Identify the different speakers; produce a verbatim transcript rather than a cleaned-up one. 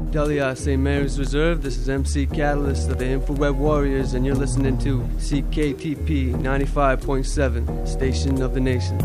Speaker 1: Delia, Saint Mary's Reserve. This is M C Catalyst of the Infrared Warriors, and you're listening to C K T P ninety-five point seven, Station of the Nation.